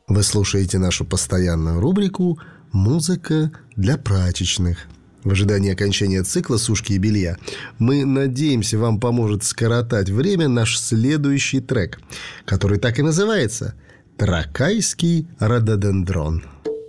Вы слушаете нашу постоянную рубрику «Музыка для прачечных». В ожидании окончания цикла сушки и белья мы надеемся, вам поможет скоротать время наш следующий трек, который так и называется «Тракайский рододендрон».